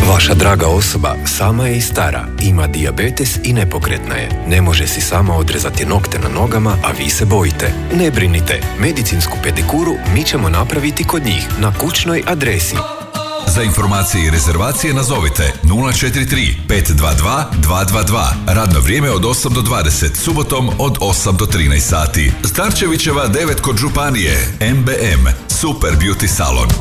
Vaša draga osoba sama je i stara, ima dijabetes i nepokretna je. Ne može si sama odrezati nokte na nogama, a vi se bojite. Ne brinite, medicinsku pedikuru mi ćemo napraviti kod njih, na kućnoj adresi. Za informacije i rezervacije nazovite 043 522 222. Radno vrijeme od 8 do 20, subotom od 8 do 13 sati. Starčevićeva 9 kod županije. MBM Super Beauty Salon.